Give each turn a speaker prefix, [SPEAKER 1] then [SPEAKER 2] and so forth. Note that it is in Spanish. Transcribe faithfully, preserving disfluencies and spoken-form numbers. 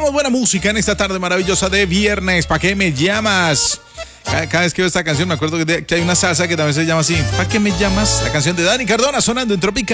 [SPEAKER 1] escuchamos buena música en esta tarde maravillosa de viernes. ¿Para qué me llamas? Cada, cada vez que veo esta canción me acuerdo que, de, que hay una salsa que también se llama así. ¿Para qué me llamas? La canción de Dani Cardona sonando en Tropical.